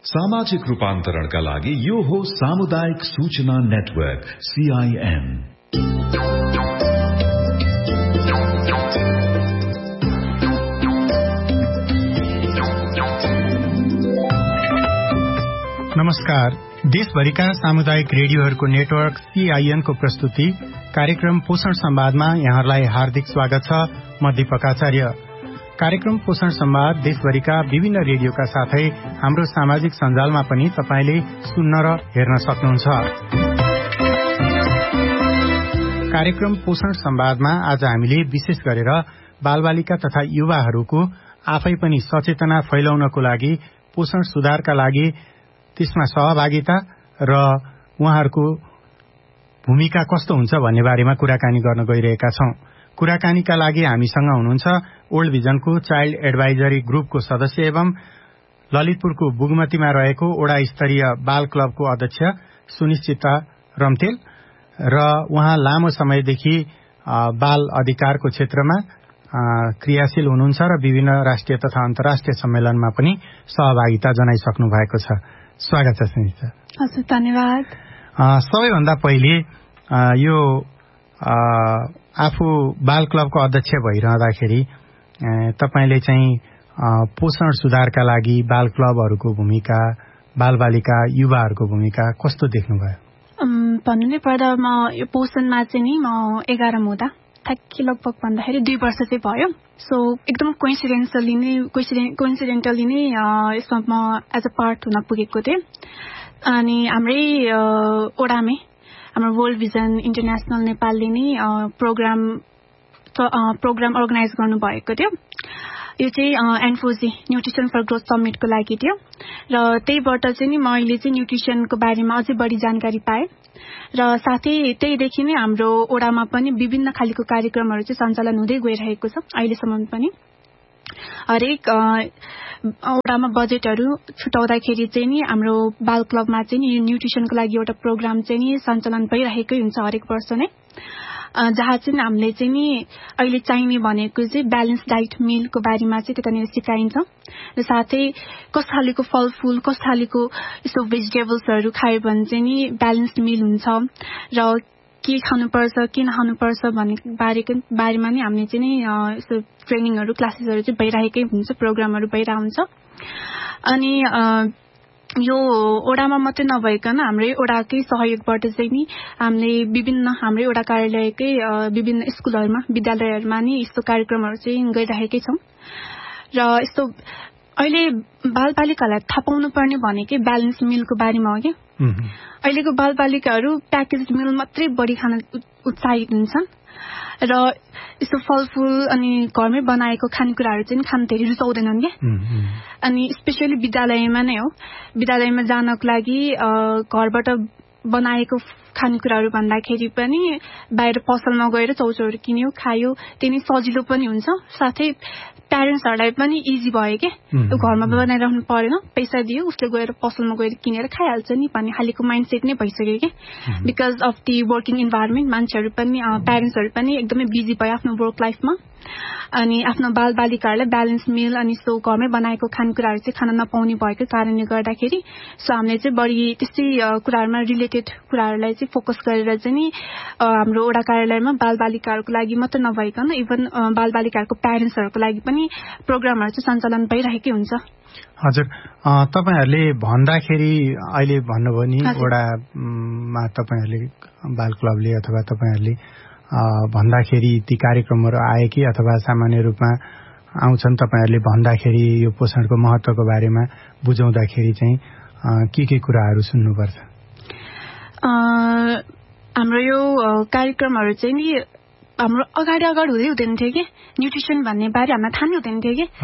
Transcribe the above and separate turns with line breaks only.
सामाजिक रूपान्तरणका लागि यो हो सामुदायिक सूचना नेटवर्क CIN।
नमस्कार। देशभरिका सामुदायिक रेडियोहरूको नेटवर्क CIN को प्रस्तुति कार्यक्रम पोषण संवादमा यहाँहरूलाई हार्दिक स्वागत छ। म दीपक आचार्य। कार्यक्रम पोषण संवाद देशभरिका विभिन्न रेडियोका साथै हाम्रो सामाजिक सञ्जालमा पनि तपाईले सुन्न र हेर्न सक्नुहुन्छ। कार्यक्रम पोषण संवादमा आज हामीले विशेष गरेर बालबालिका तथा युवाहरूको आफै पनि सचेतना फैलाउनको लागि पोषण सुधारका लागि त्यसमा सहभागिता र उहाँहरूको भूमिका कस्तो हुन्छ भन्ने बारेमा कुराकानी गर्न गइरहेका छौं। कुराकानीका लागि हामीसँग हुनुहुन्छ ओल्ड भिजनको चाइल्ड एडभाइजरी ग्रुपको सदस्य एवं ललितपुरको बुगमतीमा रहेको वडा स्तरीय बाल क्लबको अध्यक्ष सुनिश्चिता रम्तेल र उहाँ लामो समयदेखि बाल अधिकारको क्षेत्रमा क्रियाशील हुनुहुन्छ र विभिन्न राष्ट्रिय तथा अन्तर्राष्ट्रिय सम्मेलनमा पनि सहभागिता जनाइसक्नु भएको छ। स्वागत छ सुनिश्चिता।
हजुर, धन्यवाद।
सबैभन्दा पहिले यो आफू बाल क्लबको अध्यक्ष भइरहँदाखेरि तपाईले चाहिँ पोषण सुधारका लागि बाल क्लबहरूको भूमिका, बालबालिका युवाहरूको भूमिका कस्तो देख्नुभयो?
भन्नु नै पर्दा म यो पोषणमा चाहिँ नि म 11 हुँदा ठ्याक्कै लगभग भन्दाखेरि 2 वर्ष चाहिँ भयो। सो एकदम कोइन्सिडेन्टली नै यसमा म एज अ पार्ट हुन पुगेको थिएँ। अनि हाम्रै ओडामै हाम्रो वर्ल्ड भिजन इन्टरनेसनल नेपालले नै प्रोग्राम अर्गनाइज गर्नुभएको थियो। यो चाहिँ एनफोजी न्युट्रिसन फर ग्रोथ समिटको लागि थियो र त्यहीबाट चाहिँ नि मैले चाहिँ न्युट्रिसनको बारेमा अझै बढी जानकारी पाएँ र साथै त्यहीदेखि नै हाम्रो ओडामा पनि विभिन्न खालको कार्यक्रमहरू चाहिँ सञ्चालन हुँदै गइरहेको छ। अहिलेसम्म पनि हरेक ओडामा बजेटहरू छुटाउँदाखेरि चाहिँ नि हाम्रो बाल क्लबमा चाहिँ नि न्युट्रिसनको लागि एउटा प्रोग्राम चाहिँ नि सञ्चालन भइरहेकै हुन्छ हरेक वर्ष नै, जहाँ चाहिँ हामीले चाहिँ नि अहिले चाहिने भनेको चाहिँ ब्यालेन्स डाइट मिलको बारेमा चाहिँ त्यतानिर सिकाइन्छ र साथै कस्तो खालको फलफूल, कस्तो खालको यस्तो भेजिटेबल्सहरू खायो भने चाहिँ नि ब्यालेन्स्ड मिल हुन्छ र के खानुपर्छ के नखानुपर्छ भन्ने बारेमा नि हामीले चाहिँ नि यस्तो ट्रेनिङहरू क्लासेसहरू चाहिँ भइरहेकै हुन्छ, प्रोग्रामहरू भइरहेको हुन्छ। अनि यो ओडामा मात्रै नभइकन हाम्रै ओडाकै सहयोगबाट चाहिँ नि हामीले विभिन्न हाम्रै ओडा कार्यालयकै विभिन्न स्कुलहरूमा विद्यालयहरूमा नि यस्तो कार्यक्रमहरू चाहिँ गरिरहेकै छौँ। र यस्तो अहिले बालबालिकालाई थाहा पाउनु पर्ने भनेकै ब्यालेन्स मिलको बारेमा हो कि अहिलेको बालबालिकाहरू प्याकेज मिल मात्रै बढी खान उत्साहित हुन्छन् र यस्तो फलफूल अनि घरमै बनाएको खानेकुराहरू चाहिँ खान धेरै रुचाउँदैनन् क्या। अनि स्पेसली विद्यालयमा नै हो, विद्यालयमा जानको लागि घरबाट बनाएको खानेकुराहरू भन्दाखेरि पनि बाहिर पसलमा गएर चौचौहरू किन्यो खायो, त्यही नै सजिलो पनि हुन्छ। साथै प्यारेन्ट्सहरूलाई पनि इजी भयो के, घरमा बनाइराख्नु परेन, पैसा दियो उसले गएर पसलमा गएर किनेर खाइहाल्छ नि भन्ने खालको माइन्डसेट नै भइसक्यो कि। Because of the working environment मान्छेहरू पनि प्यारेन्ट्सहरू पनि एकदमै बिजी भयो आफ्नो वर्क लाइफमा। अनि आफ्नो बालबालिकाहरूलाई ब्यालेन्स मिल अनि सो घरमै बनाएको खानेकुराहरू चाहिँ खान नपाउने भएको कारणले गर्दाखेरि सो हामीले चाहिँ बढी त्यस्तै कुराहरूमा रिलेटेड कुराहरूलाई चाहिँ फोकस गरेर चाहिँ नि हाम्रो ओडा कार्यालयमा बालबालिकाहरूको लागि मात्र नभइकन इभन बालबालिकाहरूको प्यारेन्ट्सहरूको लागि पनि प्रोग्रामहरू चाहिँ सञ्चालन भइरहेकै हुन्छ।
हजुर, तपाईहरुले भन्दाखेरि अहिले भन्नुभयो नि ओडामा तपाईहरुले बाल क्लबले अथवा तपाईहरुले भन्दाखेरि ती कार्यक्रमहरू आए कि अथवा सामान्य रूपमा आउँछन्, तपाईहरुले भन्दाखेरि यो पोषणको महत्त्वको बारेमा बुझाउँदाखेरि चाहिँ के कुराहरू सुन्नुपर्छ?
हाम्रो यो कार्यक्रमहरू चाहिँ नि हाम्रो अगाडि हुँदैन थियो कि न्युट्रिसन भन्ने बारे हामीलाई थाहा नै हुँदैन थियो कि।